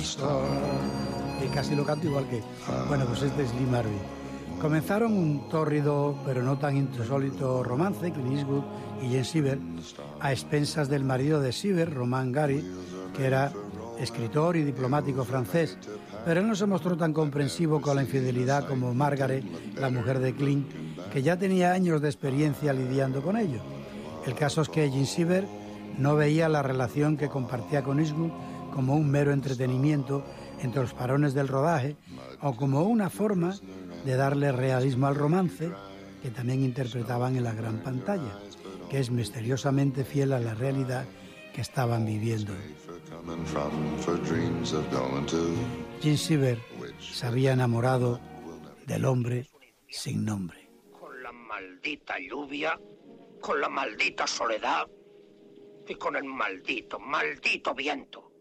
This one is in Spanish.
que casi lo canto igual que... Bueno, pues este es Lee Marvin. Comenzaron un tórrido, pero no tan insólito romance, Clint Eastwood y Jane Siever, a expensas del marido de Siever, Roman Gary, que era escritor y diplomático francés, pero él no se mostró tan comprensivo con la infidelidad como Margaret, la mujer de Clint, que ya tenía años de experiencia lidiando con ello. El caso es que Jane Siever no veía la relación que compartía con Eastwood como un mero entretenimiento entre los parones del rodaje o como una forma de darle realismo al romance que también interpretaban en la gran pantalla, que es misteriosamente fiel a la realidad que estaban viviendo. Jane Siever se había enamorado del hombre sin nombre. Con la maldita lluvia, con la maldita soledad y con el maldito viento.